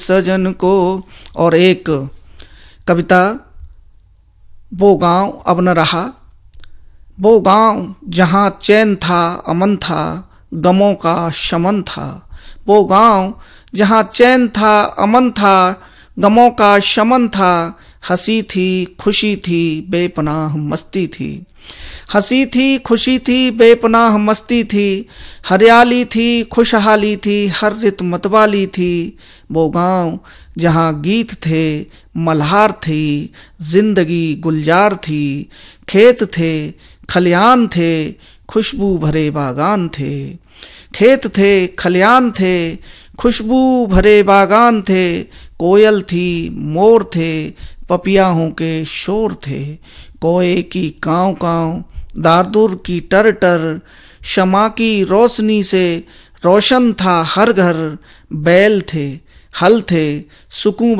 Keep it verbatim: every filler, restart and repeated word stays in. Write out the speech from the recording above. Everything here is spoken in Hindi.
सजन को। और एक कविता, वो गांव अब न रहा, वो गांव जहां चैन था अमन था, गमों का शमन था। वो गांव जहां चैन था अमन था, गमों का शमन था। हंसी थी खुशी थी बेपनाह मस्ती थी, हंसी थी खुशी थी बेपनाह मस्ती थी। हरियाली थी खुशहाली थी हर रित मतवाली थी। वो गांव जहां गीत थे मल्हार थी, जिंदगी गुलजार थी। खेत थे खलियान थे खुशबू भरे बागान थे, खेत थे खलियान थे खुशबू भरे बागान थे। कोयल थी मोर थे पपियाहों के शोर थे। कोए की कांव कांव दारदुर की टर टर, शमा की रोशनी से रोशन था हर घर। बैल थे हल थे सुकून